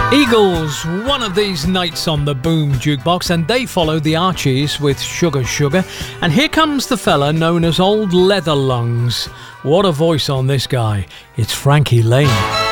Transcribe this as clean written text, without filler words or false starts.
Eagles, one of these nights on the Boom Jukebox, and they follow the Archies with Sugar Sugar. And here comes the fella known as Old Leather Lungs. What a voice on this guy. It's Frankie Laine.